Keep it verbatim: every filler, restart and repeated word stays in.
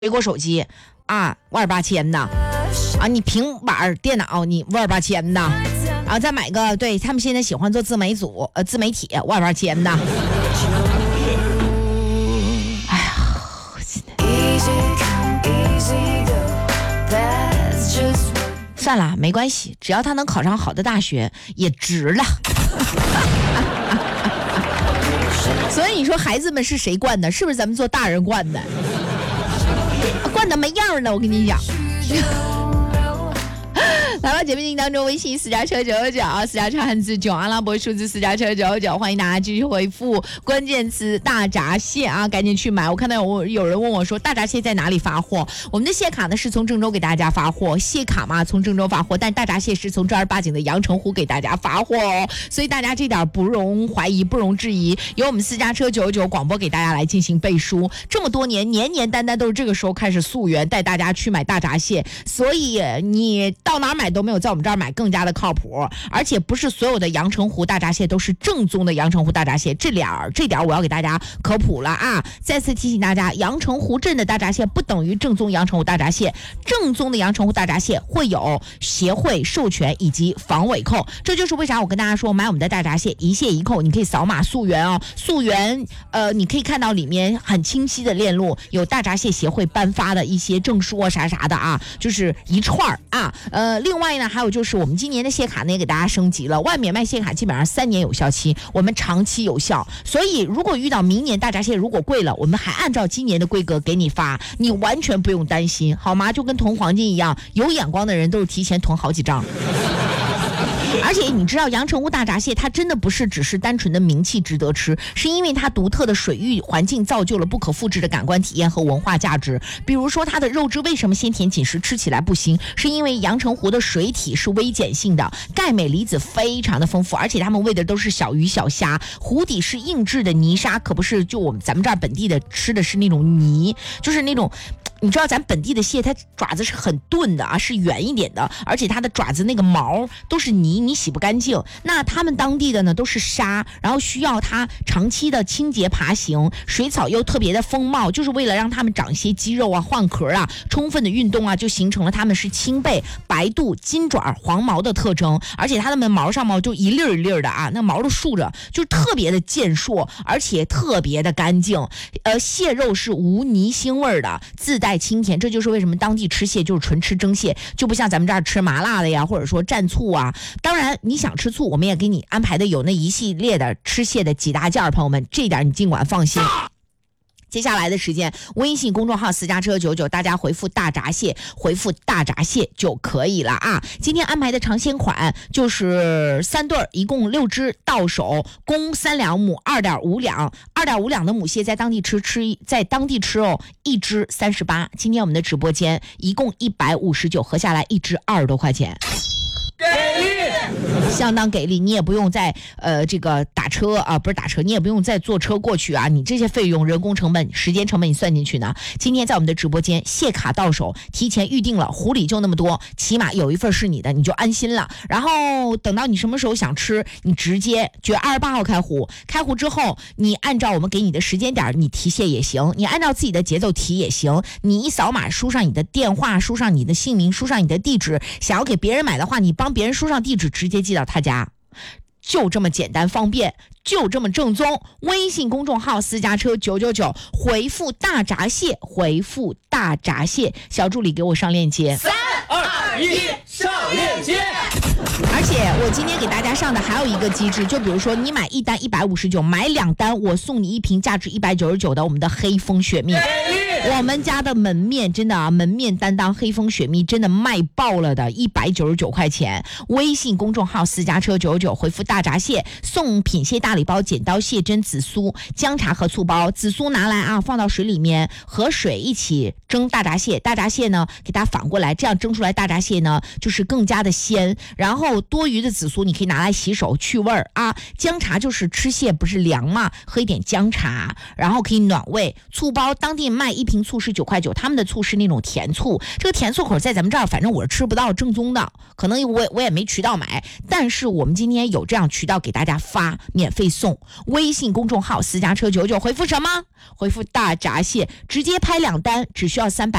水果手机啊，万八千呢啊！你平板电脑你万八千呢啊！再买个，对他们现在喜欢做自媒组呃自媒体万八千呢。哎呀，算了，没关系，只要他能考上好的大学，也值了。所以你说孩子们是谁惯的？是不是咱们做大人惯的？惯的没样了，我跟你讲。来吧，节目进行当中，微信私家车九九九，私家车汉字九，阿拉伯数字私家车九九九，欢迎大家继续回复关键词大闸蟹啊，赶紧去买。我看到有有人问我说，大闸蟹在哪里发货？我们的蟹卡呢是从郑州给大家发货，蟹卡嘛从郑州发货，但大闸蟹是从正儿八经的阳澄湖给大家发货哦，所以大家这点不容怀疑，不容置疑，由我们私家车九九九广播给大家来进行背书。这么多年，年年单单都是这个时候开始溯源，带大家去买大闸蟹，所以你到哪儿买都没有在我们这儿买更加的靠谱，而且不是所有的阳澄湖大闸蟹都是正宗的阳澄湖大闸蟹，这点这点我要给大家科普了啊！再次提醒大家，阳澄湖镇的大闸蟹不等于正宗阳澄湖大闸蟹，正宗的阳澄湖大闸蟹会有协会授权以及防伪扣，这就是为啥我跟大家说买我们的大闸蟹一蟹一扣，你可以扫码溯源哦，溯源呃，你可以看到里面很清晰的链路，有大闸蟹协会颁发的一些证书啊啥啥的啊，就是一串啊，呃，另外呢，还有就是我们今年的蟹卡呢也给大家升级了，外面卖蟹卡基本上三年有效期，我们长期有效，所以如果遇到明年大闸蟹如果贵了，我们还按照今年的规格给你发，你完全不用担心，好吗？就跟囤黄金一样，有眼光的人都是提前囤好几张。而且你知道阳澄湖大闸蟹它真的不是只是单纯的名气值得吃，是因为它独特的水域环境造就了不可复制的感官体验和文化价值。比如说它的肉质为什么鲜甜紧实吃起来不腥，是因为阳澄湖的水体是微碱性的，钙镁离子非常的丰富，而且它们喂的都是小鱼小虾，湖底是硬质的泥沙，可不是就我们咱们这儿本地的吃的是那种泥，就是那种你知道咱本地的蟹它爪子是很钝的啊，是圆一点的，而且它的爪子那个毛都是泥，你洗不干净。那他们当地的呢都是沙，然后需要它长期的清洁爬行，水草又特别的丰茂，就是为了让它们长一些肌肉啊、换壳啊、充分的运动啊，就形成了它们是青背、白肚、金爪、黄毛的特征。而且它们毛上毛就一粒一粒的啊，那毛都竖着，就特别的健硕，而且特别的干净。呃，蟹肉是无泥腥味的，自带清甜，这就是为什么当地吃蟹就是纯吃蒸蟹，就不像咱们这儿吃麻辣的呀，或者说蘸醋啊。当然你想吃醋，我们也给你安排的有那一系列的吃蟹的几大件，朋友们，这点你尽管放心。接下来的时间，微信公众号私家车九九，大家回复大闸蟹，回复大闸蟹就可以了啊。今天安排的尝鲜款就是三对，一共六只，到手公三两，母二点五两，二点五两的母蟹在当地吃吃在当地吃哦，一只三十八。今天我们的直播间一共一百五十九，合下来一只二十多块钱。 给力， 相当给力，你也不用再呃这个打车啊，不是打车，你也不用再坐车过去啊，你这些费用、人工成本、时间成本你算进去呢。今天在我们的直播间，蟹卡到手，提前预定了，湖里就那么多，起码有一份是你的，你就安心了。然后等到你什么时候想吃，你直接九月二十八号开湖，开湖之后，你按照我们给你的时间点，你提蟹也行，你按照自己的节奏提也行。你一扫码，输上你的电话，输上你的姓名，输上你的地址，想要给别人买的话，你帮别人输上地址，直接寄到他家，就这么简单方便，就这么正宗。微信公众号私家车九九九，回复大闸蟹，回复大闸蟹，小助理给我上链接。 三二一，上链接。 而且我今天给大家上的还有一个机制，就比如说你买一单一百五十九，买两单我送你一瓶价值一百九十九的我们的黑蜂雪蜜。我们家的门面真的啊，门面担当黑蜂雪蜜真的卖爆了的，一百九十九块钱。微信公众号私家车九九九，回复大闸蟹，送品蟹大礼包，剪刀、蟹针、紫苏、姜茶和醋包。紫苏拿来啊，放到水里面和水一起蒸大闸蟹，大闸蟹呢给它反过来，这样蒸出来大闸蟹呢就是更加的鲜。然后多余的紫苏你可以拿来洗手去味儿啊。姜茶就是吃蟹不是凉嘛，喝一点姜茶，然后可以暖胃。醋包当地卖一瓶瓶醋是九块九，他们的醋是那种甜醋，这个甜醋口在咱们这儿反正我是吃不到正宗的，可能我我也没渠道买，但是我们今天有这样渠道给大家发，免费送。微信公众号私家车九九，回复什么？回复大闸蟹，直接拍两单，只需要三百。